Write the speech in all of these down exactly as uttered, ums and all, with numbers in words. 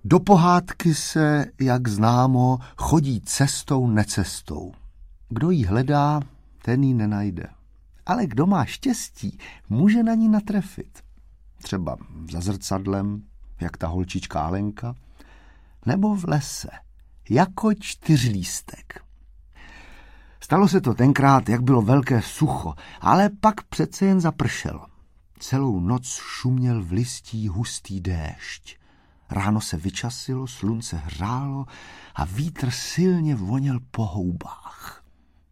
Do pohádky se, jak známo, chodí cestou necestou. Kdo ji hledá, ten ji nenajde. Ale kdo má štěstí, může na ní natrefit. Třeba za zrcadlem, jak ta holčička Alenka, nebo v lese, jako čtyřlístek. Stalo se to tenkrát, jak bylo velké sucho, ale pak přece jen zapršelo. Celou noc šuměl v listí hustý déšť. Ráno se vyčasilo, slunce hřálo a vítr silně voněl po houbách.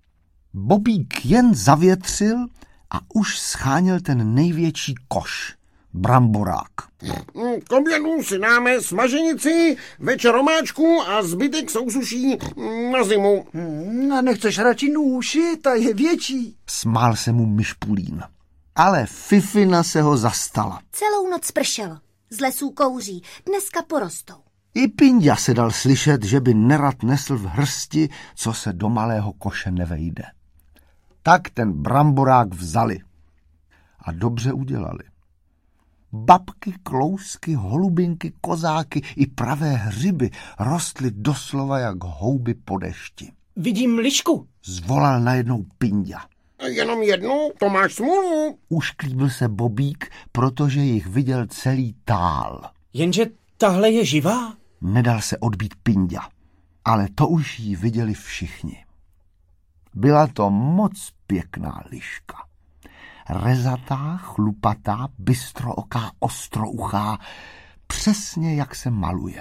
Bobík jen zavětřil a už scháněl ten největší koš, bramborák. K obědu si dáme smaženici, večer omáčku a zbytek sousuší na zimu. Hmm, a nechceš radši nůši, ta je větší. Smál se mu Myšpulín. Ale Fifina se ho zastala. Celou noc pršelo. Z lesů kouří, dneska porostou. I Pinďa se dal slyšet, že by nerad nesl v hrsti, co se do malého koše nevejde. Tak ten bramborák vzali. A dobře udělali. Babky, klousky, holubinky, kozáky i pravé hřiby rostly doslova jak houby po dešti. Vidím lišku, zvolal najednou Pinďa. Jenom jednu, to máš smůlu. Ušklíbil se Bobík, protože jich viděl celý tál. Jenže tahle je živá? Nedal se odbít Pinďa, ale to už jí viděli všichni. Byla to moc pěkná liška. Rezatá, chlupatá, bystrooká, ostrouchá, přesně jak se maluje.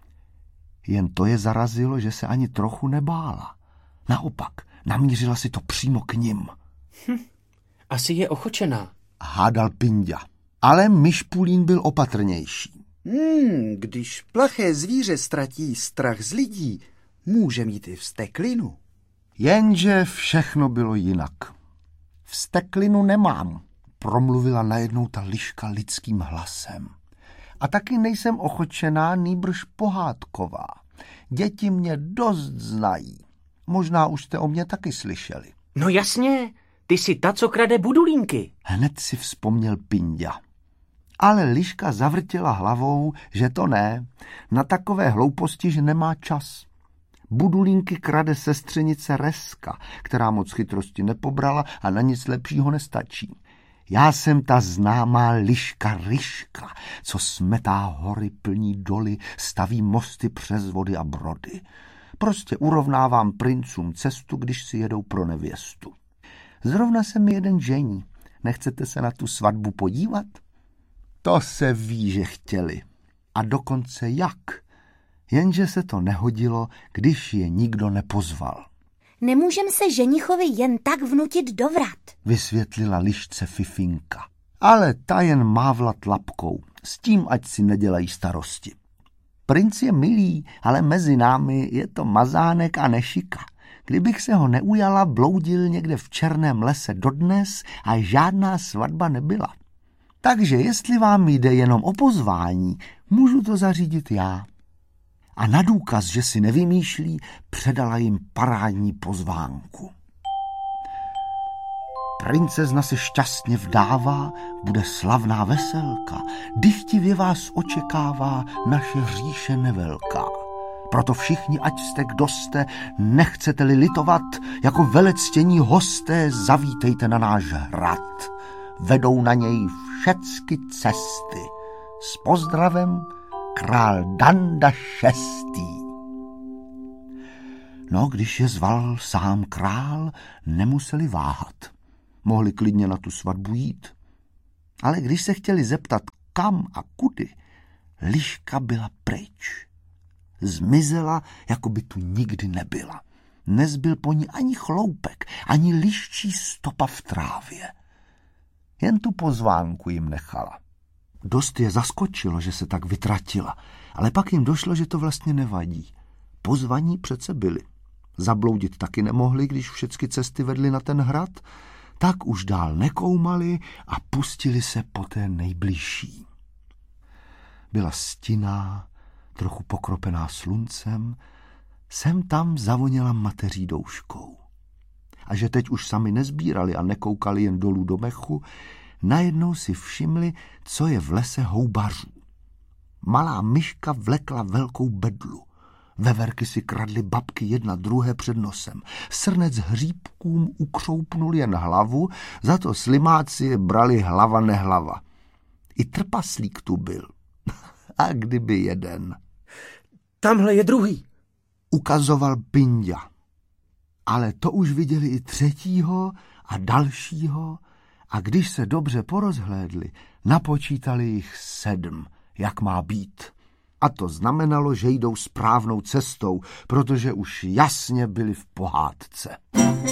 Jen to je zarazilo, že se ani trochu nebála. Naopak, namířila si to přímo k nim. Hm, asi je ochočená, hádal Pinďa, ale Myšpulín byl opatrnější. Hmm, když plaché zvíře ztratí strach z lidí, může mít i vzteklinu. Jenže všechno bylo jinak. Vzteklinu nemám, promluvila najednou ta liška lidským hlasem. A taky nejsem ochočená, nýbrž pohádková. Děti mě dost znají. Možná už jste o mě taky slyšeli. No jasně, ty jsi ta, co krade budulínky. Hned si vzpomněl Pinďa. Ale liška zavrtěla hlavou, že to ne, na takové hlouposti, že nemá čas. Budulínky krade sestřenice Reska, která moc chytrosti nepobrala a na nic lepšího nestačí. Já jsem ta známá liška Ryška, co smetá hory, plní doly, staví mosty přes vody a brody. Prostě urovnávám princům cestu, když si jedou pro nevěstu. Zrovna se mi jeden žení. Nechcete se na tu svatbu podívat? To se ví, že chtěli. A dokonce jak. Jenže se to nehodilo, když je nikdo nepozval. Nemůžem se ženichovi jen tak vnutit do vrat, vysvětlila lišce Fifinka. Ale ta jen mávla tlapkou, s tím, ať si nedělají starosti. Princ je milý, ale mezi námi je to mazánek a nešika. Kdybych se ho neujala, bloudil někde v černém lese dodnes a žádná svatba nebyla. Takže jestli vám jde jenom o pozvání, můžu to zařídit já. A na důkaz, že si nevymýšlí, předala jim parádní pozvánku. Princezna se šťastně vdává, bude slavná veselka, dychtivě vás očekává naše říše nevelká. Proto všichni, ať jste kdo jste, nechcete-li litovat, jako velectění hosté zavítejte na náš hrad. Vedou na něj všecky cesty. S pozdravem král Danda šestý. No, když je zval sám král, nemuseli váhat. Mohli klidně na tu svatbu jít. Ale když se chtěli zeptat, kam a kudy, liška byla pryč. Zmizela, jako by tu nikdy nebyla. Nezbyl po ní ani chloupek, ani liščí stopa v trávě. Jen tu pozvánku jim nechala. Dost je zaskočilo, že se tak vytratila, ale pak jim došlo, že to vlastně nevadí. Pozvaní přece byli. Zabloudit taky nemohli, když všechny cesty vedly na ten hrad, tak už dál nekoumali a pustili se po té nejbližší. Byla stinná, trochu pokropená sluncem, sem tam zavoněla mateří douškou. A že teď už sami nezbírali a nekoukali jen dolů do mechu, najednou si všimli, co je v lese houbařů. malá myška vlekla velkou bedlu. Veverky si kradly babky jedna druhé před nosem. Srnec hříbkům ukřoupnul jen hlavu, za to slimáci je brali hlava nehlava. I trpaslík tu byl. A kdyby jeden. Tamhle je druhý. Ukazoval Pinďa. Ale to už viděli i třetího a dalšího a když se dobře porozhlédli, napočítali jich sedm, jak má být. A to znamenalo, že jdou správnou cestou, protože už jasně byli v pohádce.